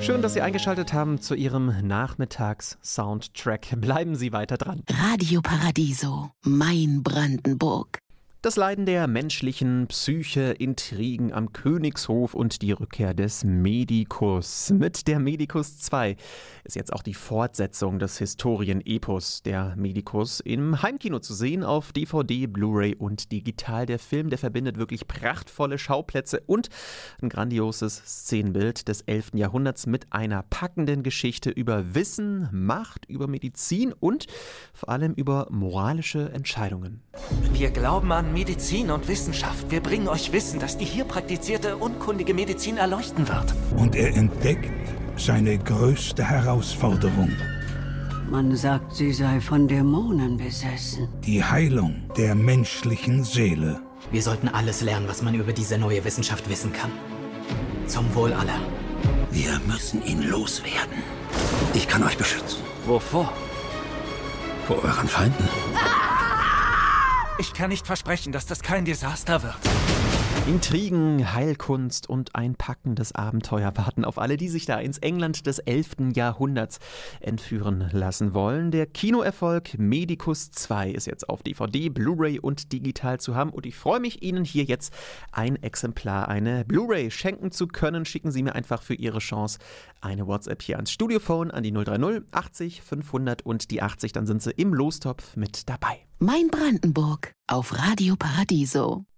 Schön, dass Sie eingeschaltet haben zu Ihrem Nachmittags-Soundtrack. Bleiben Sie weiter dran. Radio Paradiso, mein Brandenburg. Das Leiden der menschlichen Psyche, Intrigen am Königshof und die Rückkehr des Medikus. Mit der Medikus 2 ist jetzt auch die Fortsetzung des Historienepos der Medikus im Heimkino zu sehen, auf DVD, Blu-ray und digital. Der Film, der verbindet wirklich prachtvolle Schauplätze und ein grandioses Szenenbild des 11. Jahrhunderts mit einer packenden Geschichte über Wissen, Macht, über Medizin und vor allem über moralische Entscheidungen. Wir glauben an Medizin und Wissenschaft. Wir bringen euch Wissen, das die hier praktizierte, unkundige Medizin erleuchten wird. Und er entdeckt seine größte Herausforderung. Man sagt, sie sei von Dämonen besessen. Die Heilung der menschlichen Seele. Wir sollten alles lernen, was man über diese neue Wissenschaft wissen kann. Zum Wohl aller. Wir müssen ihn loswerden. Ich kann euch beschützen. Wovor? Vor euren Feinden. Ich kann nicht versprechen, dass das kein Desaster wird. Intrigen, Heilkunst und ein packendes Abenteuer warten auf alle, die sich da ins England des 11. Jahrhunderts entführen lassen wollen. Der Kinoerfolg Medikus 2 ist jetzt auf DVD, Blu-ray und digital zu haben. Und ich freue mich, Ihnen hier jetzt ein Exemplar, eine Blu-ray schenken zu können. Schicken Sie mir einfach für Ihre Chance eine WhatsApp hier ans Studiophone an die 030 80 500 und die 80. Dann sind Sie im Lostopf mit dabei. Mein Brandenburg auf Radio Paradiso.